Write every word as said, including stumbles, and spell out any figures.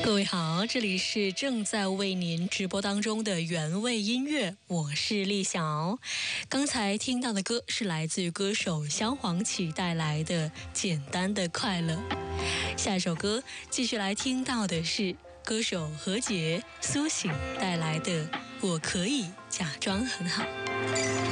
各位好，这里是正在为您直播当中的原味音乐，我是丽晓。刚才听到的歌是来自于歌手萧煌奇带来的《简单的快乐》。下一首歌继续来听到的是歌手何洁、苏醒带来的《我可以假装很好》。